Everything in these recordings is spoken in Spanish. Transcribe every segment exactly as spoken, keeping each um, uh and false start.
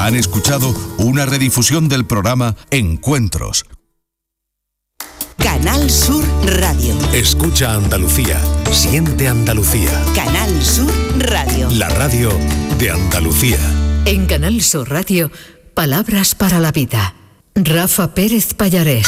Han escuchado una redifusión del programa Encuentros. Canal Sur Radio. Escucha Andalucía. Siente Andalucía. Canal Sur Radio. La radio de Andalucía. En Canal Sur Radio, Palabras para la Vida. Rafa Pérez Pallarés.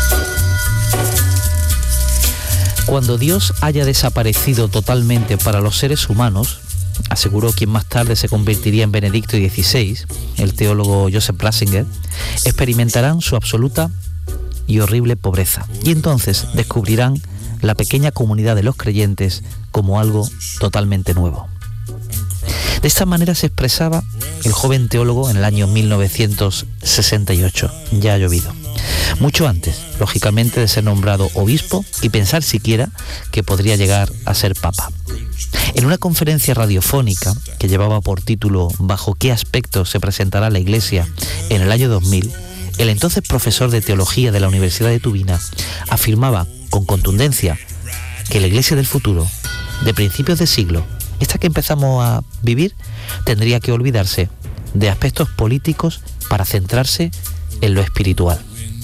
Cuando Dios haya desaparecido totalmente para los seres humanos, aseguró quien más tarde se convertiría en Benedicto dieciséis, el teólogo Joseph Ratzinger, experimentarán su absoluta y horrible pobreza. Y entonces descubrirán la pequeña comunidad de los creyentes como algo totalmente nuevo. De esta manera se expresaba el joven teólogo en el año mil novecientos sesenta y ocho. Ya ha llovido. Mucho antes, lógicamente, de ser nombrado obispo y pensar siquiera que podría llegar a ser papa. En una conferencia radiofónica que llevaba por título ¿Bajo qué aspectos se presentará la Iglesia en el año dos mil?, el entonces profesor de teología de la Universidad de Tubinga afirmaba con contundencia que la Iglesia del futuro, de principios de siglo, esta que empezamos a vivir, tendría que olvidarse de aspectos políticos para centrarse en lo espiritual.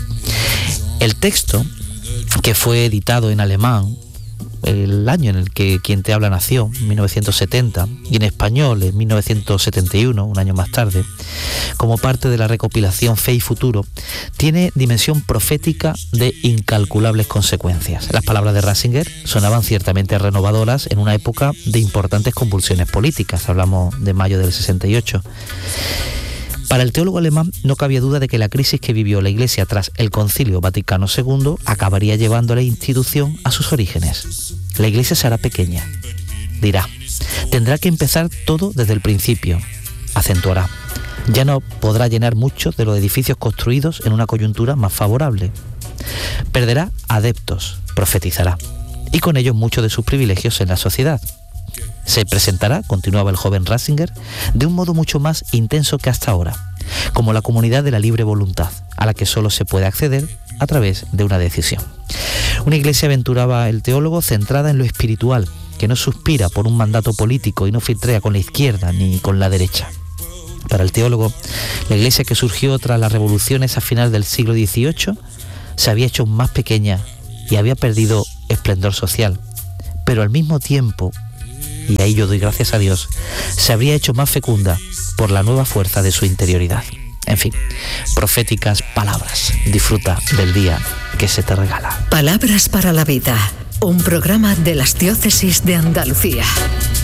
El texto, que fue editado en alemán el año en el que Quien te habla nació, mil novecientos setenta, y en español en mil novecientos setenta y uno, un año más tarde, como parte de la recopilación Fe y Futuro, tiene dimensión profética de incalculables consecuencias. Las palabras de Ratzinger sonaban ciertamente renovadoras en una época de importantes convulsiones políticas, hablamos de mayo del sesenta y ocho. Para el teólogo alemán no cabía duda de que la crisis que vivió la Iglesia tras el Concilio Vaticano segundo acabaría llevando a la institución a sus orígenes. La Iglesia será pequeña, dirá. Tendrá que empezar todo desde el principio, acentuará. Ya no podrá llenar muchos de los edificios construidos en una coyuntura más favorable. Perderá adeptos, profetizará, y con ellos muchos de sus privilegios en la sociedad. Se presentará, continuaba el joven Ratzinger, de un modo mucho más intenso que hasta ahora, como la comunidad de la libre voluntad, a la que solo se puede acceder a través de una decisión. Una iglesia, aventuraba el teólogo, centrada en lo espiritual, que no suspira por un mandato político y no filtrea con la izquierda ni con la derecha. Para el teólogo, la iglesia que surgió tras las revoluciones a final del siglo dieciocho se había hecho más pequeña y había perdido esplendor social, pero al mismo tiempo, y ahí yo doy gracias a Dios, se habría hecho más fecunda por la nueva fuerza de su interioridad. En fin, proféticas palabras. Disfruta del día que se te regala. Palabras para la Vida, un programa de las diócesis de Andalucía.